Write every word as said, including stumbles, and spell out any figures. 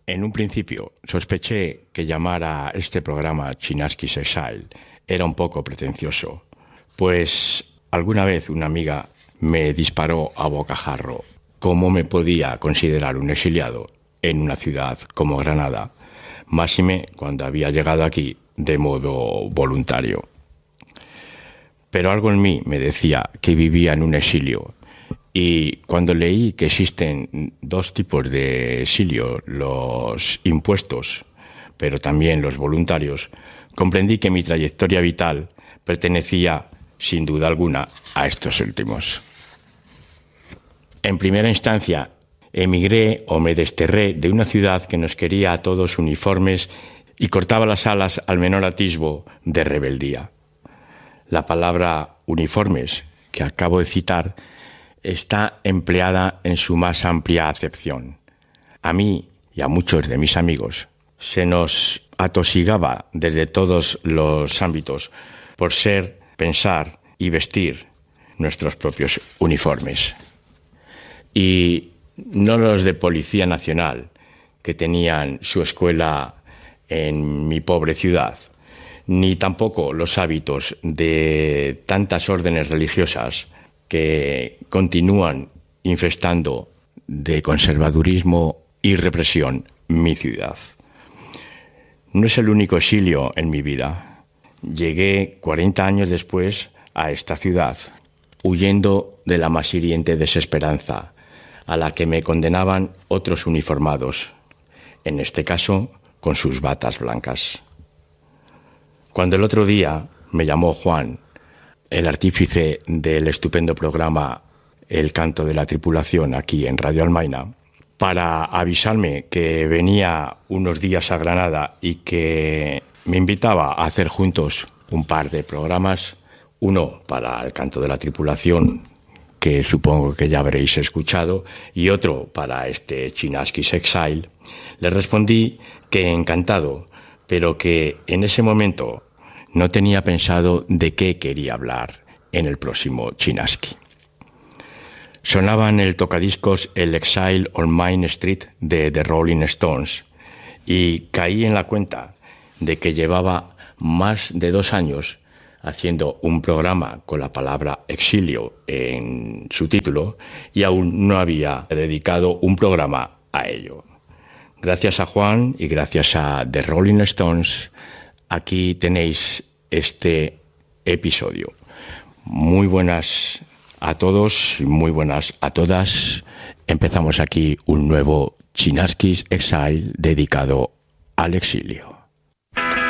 En un principio sospeché que llamar a este programa Chinaski's Exile era un poco pretencioso, pues alguna vez una amiga me disparó a bocajarro cómo me podía considerar un exiliado en una ciudad como Granada, máxime cuando había llegado aquí de modo voluntario. Pero algo en mí me decía que vivía en un exilio, y cuando leí que existen dos tipos de exilio, los impuestos, pero también los voluntarios, comprendí que mi trayectoria vital pertenecía, sin duda alguna, a estos últimos. En primera instancia, emigré o me desterré de una ciudad que nos quería a todos uniformes y cortaba las alas al menor atisbo de rebeldía. La palabra uniformes, que acabo de citar, está empleada en su más amplia acepción. A mí y a muchos de mis amigos se nos atosigaba desde todos los ámbitos por ser, pensar y vestir nuestros propios uniformes. Y no los de Policía Nacional, que tenían su escuela en mi pobre ciudad, ni tampoco los hábitos de tantas órdenes religiosas que continúan infestando de conservadurismo y represión mi ciudad. No es el único exilio en mi vida. Llegué cuarenta años después a esta ciudad, huyendo de la más hiriente desesperanza a la que me condenaban otros uniformados, en este caso con sus batas blancas. Cuando el otro día me llamó Juan, el artífice del estupendo programa El Canto de la Tripulación aquí en Radio Almaina, para avisarme que venía unos días a Granada y que me invitaba a hacer juntos un par de programas, uno para El Canto de la Tripulación, que supongo que ya habréis escuchado, y otro para este Chinaski's Exile, le respondí que encantado, pero que en ese momento no tenía pensado de qué quería hablar en el próximo Chinaski. Sonaba en el tocadiscos El Exile on Main Street de The Rolling Stones y caí en la cuenta de que llevaba más de dos años haciendo un programa con la palabra exilio en su título y aún no había dedicado un programa a ello. Gracias a Juan y gracias a The Rolling Stones, aquí tenéis este episodio. Muy buenas a todos, muy buenas a todas. Empezamos aquí un nuevo Chinaski's Exile dedicado al exilio.